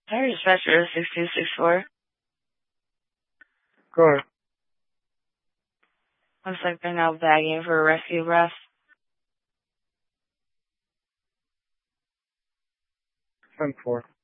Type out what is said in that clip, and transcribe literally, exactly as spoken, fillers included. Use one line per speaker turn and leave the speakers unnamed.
Hi, dispatcher six two six four.
Go ahead.
Looks like they're now bagging for a rescue arrest.
ten four.